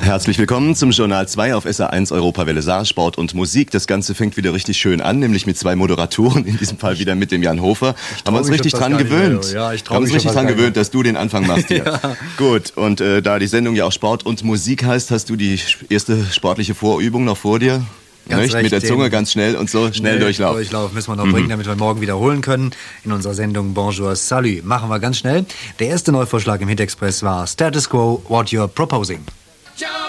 Herzlich willkommen zum Journal 2 auf SR1 Europawelle Saar, Sport und Musik. Das Ganze fängt wieder richtig schön an, nämlich mit zwei Moderatoren, in diesem Fall wieder mit dem Jan Hofer. Haben wir uns richtig dran gewöhnt. Haben uns richtig dran gewöhnt, dass du den Anfang machst hier. Ja. Gut, und da die Sendung ja auch Sport und Musik heißt, hast du die erste sportliche Vorübung noch vor dir? Ganz recht, mit der Zunge ganz schnell und so schnell Durchlauf. Durchlauf müssen wir noch bringen, damit wir morgen wiederholen können. In unserer Sendung Bonjour, Salut. Machen wir ganz schnell. Der erste Neuvorschlag im Hit Express war Status Quo, What You're Proposing.